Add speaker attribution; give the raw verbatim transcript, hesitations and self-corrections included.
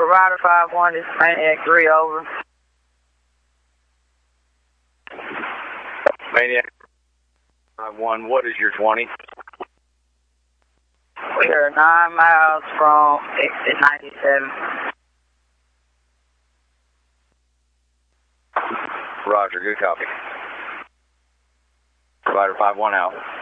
Speaker 1: Rider five one, this is Maniac three, over.
Speaker 2: Maniac five one, what is your twenty?
Speaker 1: We are nine miles from exit ninety-seven.
Speaker 2: Roger, good copy. Rider five one out.